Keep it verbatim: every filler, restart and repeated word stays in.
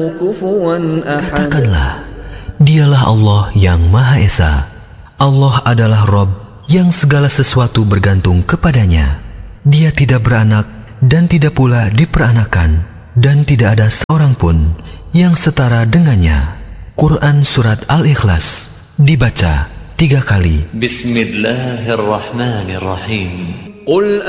كفوا أحد. Katakanlah, dialah Allah yang Maha Esa. Allah adalah Rabb yang segala sesuatu bergantung kepadanya. Dia tidak beranak dan tidak pula diperanakan, dan tidak ada seorang pun yang setara dengannya. Quran Surat Al-Ikhlas dibaca tiga kali. Bismillahirrahmanirrahim. Qul